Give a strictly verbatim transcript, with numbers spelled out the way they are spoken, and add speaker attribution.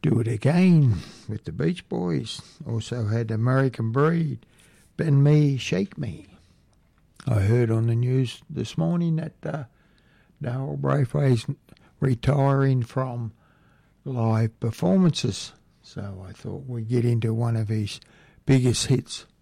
Speaker 1: do it again with the Beach Boys. Also had American Breed, Bend Me, Shake Me. I heard on the news this morning that uh, Darryl Braithwaite's retiring from live performances. So I thought we'd get into one of his biggest hits.